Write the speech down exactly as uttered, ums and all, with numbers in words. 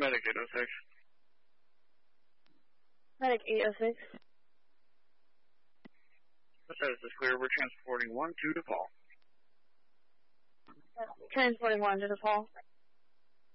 Medic eight oh six. Medic eight oh six. The status is clear. We're transporting one to DePaul. Transporting one to DePaul.